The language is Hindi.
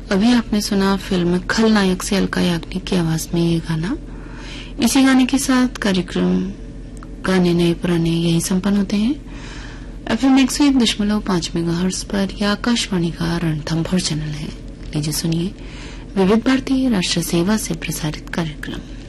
अभी आपने सुना फिल्म खलनायक से अलका याग्निक की आवाज में ये गाना। इसी गाने के साथ कार्यक्रम गाने नए पुराने यही संपन्न होते हैं। FM 101.5 मेगाहर्ट्ज पर यह आकाशवाणी का रणथंभौर चैनल है। लीजिए सुनिए विविध भारती राष्ट्र सेवा से प्रसारित कार्यक्रम।